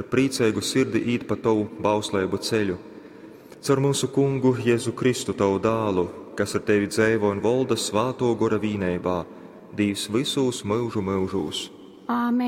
priecēgu sirdi īt pa tavu bauslēbu ceļu. Caur mūsu kungu Jēzu Kristu, tavu dālu, kas ar tevi dzēvo un valda svāto gora vīnībā, Dievs visos mūžu mūžos. Āmen.